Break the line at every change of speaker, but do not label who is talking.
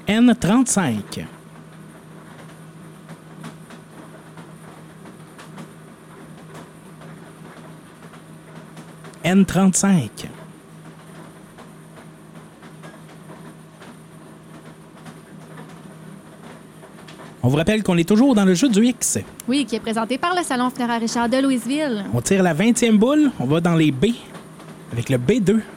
N35. N35. On vous rappelle qu'on est toujours dans le jeu du X.
Oui, qui est présenté par le Salon funéraire Richard de Louisville.
On tire la 20e boule, on va dans les B avec le B2.